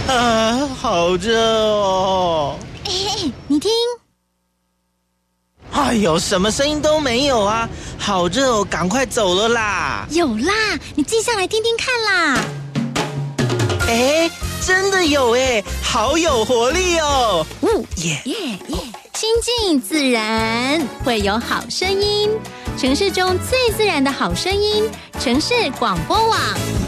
好热哦。 你听， 哎呦，什么声音都没有啊！好热哦，赶快走了啦！ 有啦，你记下来听听看啦。 哎，真的有哎，好有活力哦！ 耶，亲近自然，会有好声音。城市中最自然的好声音，城市广播网。